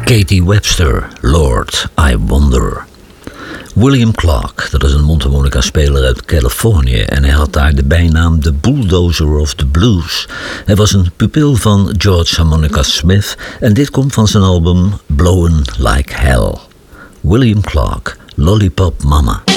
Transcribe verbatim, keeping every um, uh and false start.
Katie Webster, Lord, I Wonder. William Clark, dat is een mondharmonica-speler uit Californië en hij had daar de bijnaam de Bulldozer of the Blues. Hij was een pupil van George Harmonica Smith en dit komt van zijn album Blowin' Like Hell. William Clark, Lollipop Mama.